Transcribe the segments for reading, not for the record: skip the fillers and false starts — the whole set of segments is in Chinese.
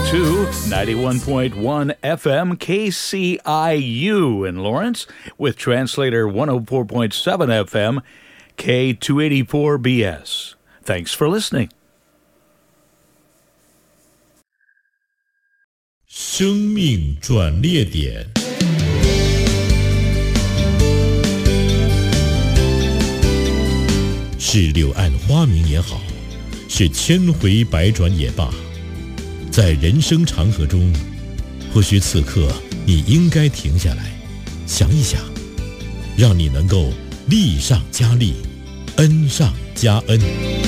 to 91.1 FM KCIU in Lawrence with translator 104.7 FM K284BS. Thanks for listening. 生命转捩点，是柳暗花明也好，是千回百转也罢，在人生长河中，或许此刻你应该停下来，想一想，让你能够力上加力，恩上加恩。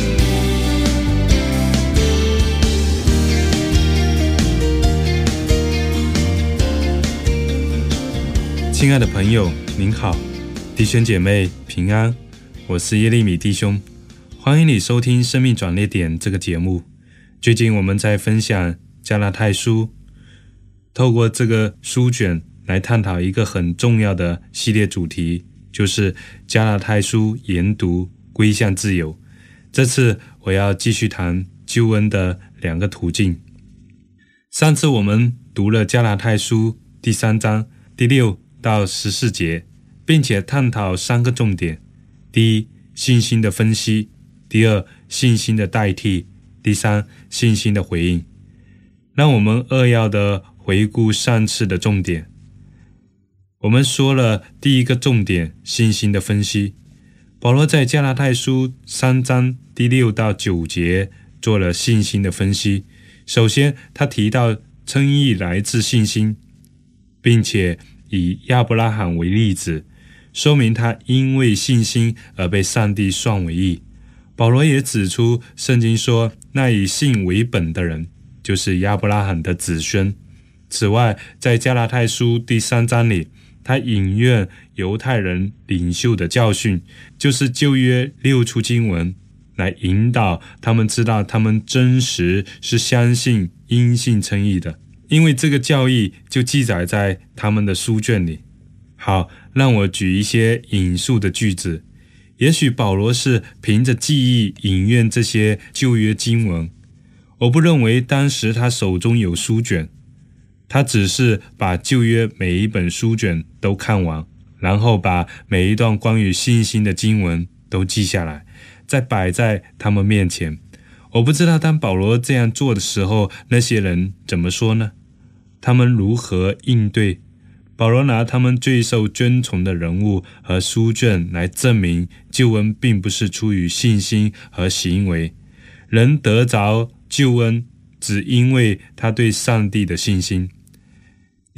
亲爱的朋友您好，弟兄姐妹平安，我是耶利米弟兄，欢迎你收听生命转捩点这个节目。最近我们在分享加拉太书，透过这个书卷来探讨一个很重要的系列主题，就是加拉太书研读归向自由。这次我要继续谈救恩的两个途径。上次我们读了加拉太书第3章第6到14节，并且探讨3个重点：第一，信心的分析；第二，信心的代替；第三，信心的回应。让我们扼要的回顾上次的重点。我们说了第一个重点，信心的分析。保罗在加拉太书3章第6到9节做了信心的分析。首先，他提到称义来自信心，并且以亚伯拉罕为例子，说明他因为信心而被上帝算为义。保罗也指出，圣经说那以信为本的人就是亚伯拉罕的子孙。此外，在加拉太书第3章里，他引用犹太人领袖的教训，就是旧约6处经文，来引导他们知道他们真实是相信因信称义的，因为这个教义就记载在他们的书卷里。好，让我举一些引述的句子。也许保罗是凭着记忆引用这些旧约经文，我不认为当时他手中有书卷，他只是把旧约每一本书卷都看完，然后把每一段关于信心的经文都记下来，再摆在他们面前。我不知道当保罗这样做的时候，那些人怎么说呢？他们如何应对？保罗拿他们最受尊崇的人物和书卷来证明救恩并不是出于信心和行为，人得着救恩只因为他对上帝的信心。